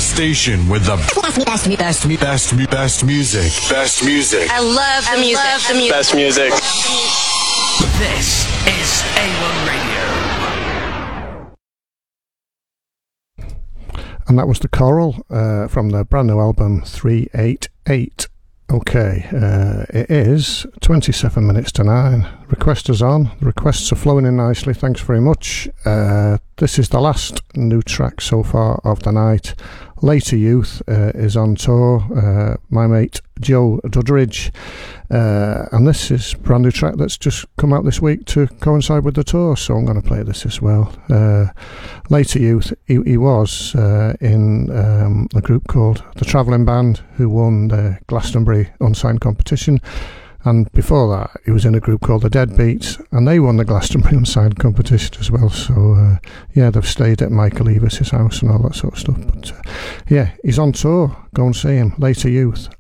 station with the best music. Best music. I love the music. Best music. This is A1 Radio. And that was the Coral from the brand new album 388. Okay, it is 27 minutes to 9. Request is on. The requests are flowing in nicely. Thanks very much. This is the last new track so far of the night. Later Youth is on tour. My mate Joe Dudridge. And this is a brand new track that's just come out this week to coincide with the tour, so I'm going to play this as well. Later Youth, he was in a group called The Travelling Band, who won the Glastonbury Unsigned Competition, and before that he was in a group called The Deadbeats, and they won the Glastonbury Unsigned Competition as well. So yeah, they've stayed at Michael Eavis' house and all that sort of stuff. But yeah, he's on tour. Go and see him. Later Youth,